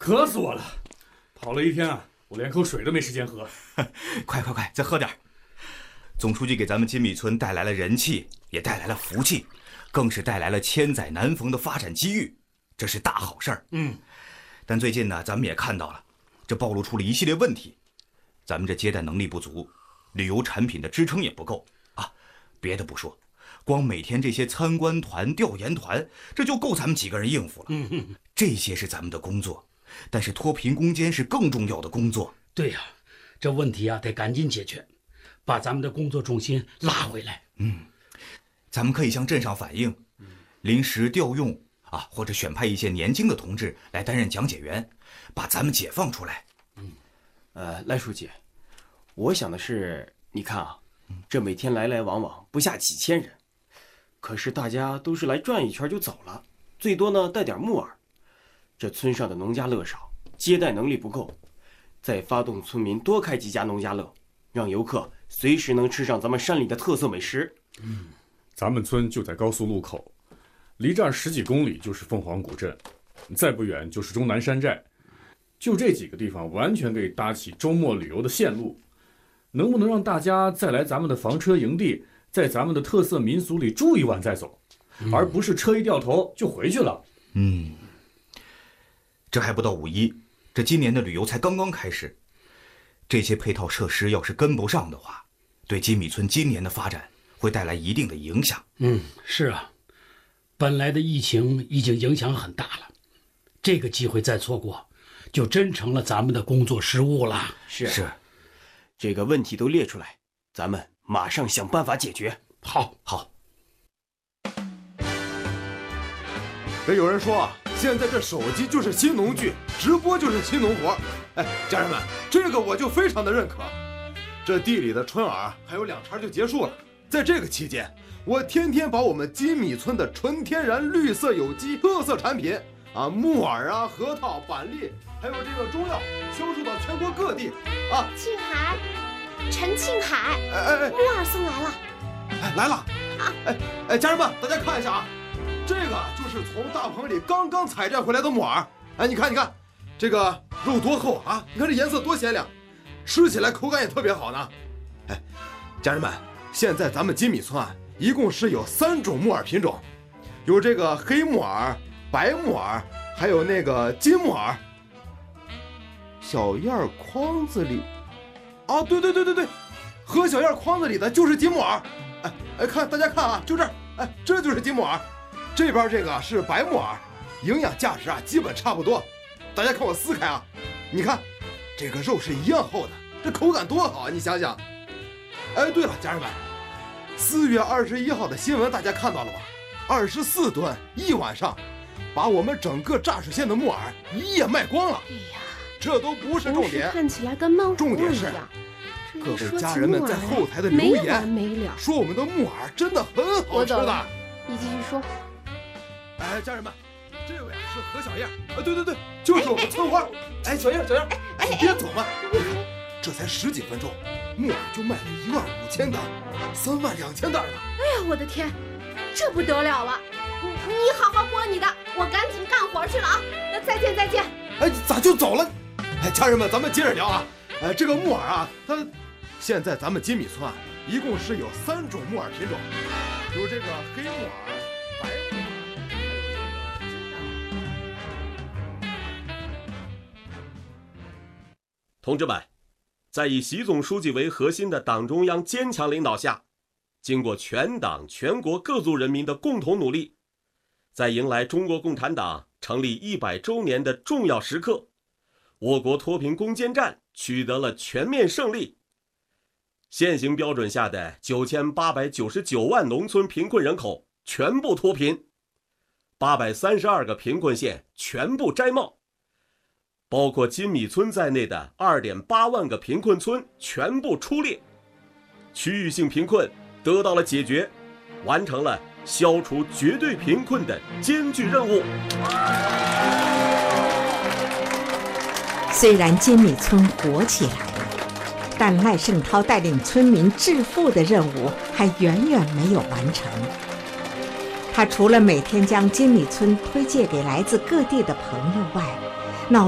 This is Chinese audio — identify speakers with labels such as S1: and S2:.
S1: 渴死我了！跑了一天啊，我连口水都没时间喝。
S2: 快，再喝点。总书记给咱们金米村带来了人气，也带来了福气，更是带来了千载难逢的发展机遇，这是大好事儿。但最近呢，咱们也看到了，这暴露出了一系列问题，咱们这接待能力不足，旅游产品的支撑也不够啊。别的不说，光每天这些参观团、调研团，这就够咱们几个人应付了。这些是咱们的工作，但是脱贫攻坚是更重要的工作。
S3: 对呀，这问题啊得赶紧解决，把咱们的工作重心拉回来。
S2: 咱们可以向镇上反映，临时调用啊，或者选派一些年轻的同志来担任讲解员，把咱们解放出来。
S4: 赖书记，我想的是，你看啊，这每天来来往往不下几千人，可是大家都是来转一圈就走了，最多呢带点木耳。这村上的农家乐少，接待能力不够，再发动村民多开几家农家乐，让游客随时能吃上咱们山里的特色美食。
S1: 咱们村就在高速路口，离这儿10几公里就是凤凰古镇，再不远就是终南山寨，就这几个地方完全可以搭起周末旅游的线路。能不能让大家再来咱们的房车营地，在咱们的特色民俗里住一晚再走，而不是车一掉头就回去了？
S2: 这还不到5·1，这今年的旅游才刚刚开始，这些配套设施要是跟不上的话，对金米村今年的发展会带来一定的影响。
S3: 是啊，本来的疫情已经影响很大了，这个机会再错过，就真成了咱们的工作失误了。
S4: 是，这个问题都列出来，咱们马上想办法解决。
S3: 好。
S5: 这有人说啊，现在这手机就是新农具，直播就是新农活。家人们，这个我就非常的认可。这地里的春饵还有2茬就结束了，在这个期间，我天天把我们金米村的纯天然绿色有机特色产品啊，木耳啊、核桃、板栗，还有这个中药，销售到全国各地啊。
S6: 庆海，陈庆海，木耳送来了。
S5: 来了啊！家人们，大家看一下啊，这个就是从大棚里刚刚采摘回来的木耳。你看，这个肉多厚啊！你看这颜色多鲜亮，吃起来口感也特别好呢。家人们，现在咱们金米村啊，一共是有3种木耳品种，有这个黑木耳、白木耳，还有那个金木耳。小燕筐子里，啊，对，喝小燕筐子里的就是金木耳。看大家看啊，就这儿，这就是金木耳。这边这个是白木耳，营养价值啊基本差不多。大家看我撕开啊，你看这个肉是一样厚的，这口感多好啊！你想想。对了，家人们，4月21号的新闻大家看到了吧？24吨1晚上，把我们整个炸水县的木耳一夜卖光了。这都不是重点，
S6: 看起来跟漫画
S5: 重点是各位家人们在后台的留言
S6: 没了，
S5: 说我们的木耳真的很好吃的。
S6: 你继续说。
S5: 家人们，这位啊是何小燕，对，就是我们村花。小燕，你别走嘛！这才10几分钟，木耳就卖了15000担，32000袋呢。
S6: 我的天，这不得了了！你好好播你的，我赶紧干活去了啊！再见。
S5: 咋就走了？家人们，咱们接着聊啊。这个木耳啊，它现在咱们金米村啊，一共是有3种木耳品种，有这个黑木耳、白木耳。
S7: 同志们，在以习总书记为核心的党中央坚强领导下，经过全党全国各族人民的共同努力，在迎来中国共产党成立100周年的重要时刻，我国脱贫攻坚战取得了全面胜利。现行标准下的9899万农村贫困人口全部脱贫，832个贫困县全部摘帽，包括金米村在内的2.8万个贫困村全部出列，区域性贫困得到了解决，完成了消除绝对贫困的艰巨任务。
S8: 虽然金米村活起来了，但赖胜涛带领村民致富的任务还远远没有完成。他除了每天将金米村推荐给来自各地的朋友外，